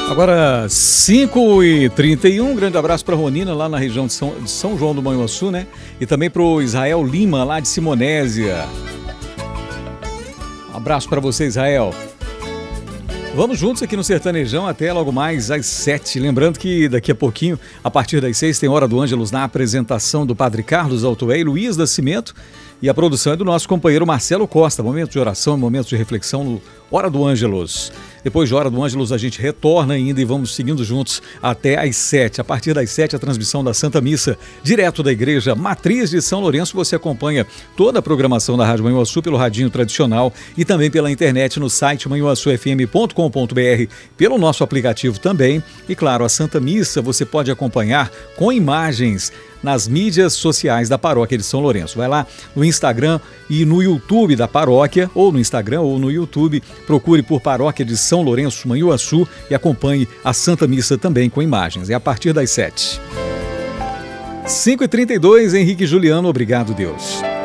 Agora 5h31, grande abraço para Ronina lá na região de São João do Manhuaçu, né? E também para o Israel Lima lá de Simonésia. Um abraço para você, Israel. Vamos juntos aqui no Sertanejão até logo mais às 7. Lembrando que daqui a pouquinho, a partir das 6, tem Hora do Ângelus na apresentação do Padre Carlos Altoé e Luiz Nascimento. E a produção é do nosso companheiro Marcelo Costa. Momento de oração, momento de reflexão no Hora do Ângelus. Depois de Hora do Ângelus, a gente retorna ainda e vamos seguindo juntos até às 7. A partir das 7, a transmissão da Santa Missa, direto da Igreja Matriz de São Lourenço. Você acompanha toda a programação da Rádio Manhuaçu pelo radinho tradicional e também pela internet no site manhuaçufm.com.br, pelo nosso aplicativo também. E claro, a Santa Missa você pode acompanhar com imagens nas mídias sociais da Paróquia de São Lourenço. Vai lá no Instagram e no YouTube da paróquia, ou no Instagram ou no YouTube, procure por Paróquia de São Lourenço, Manhuaçu, e acompanhe a Santa Missa também com imagens. É a partir das 7. 5h32, Henrique e Juliano, obrigado, Deus.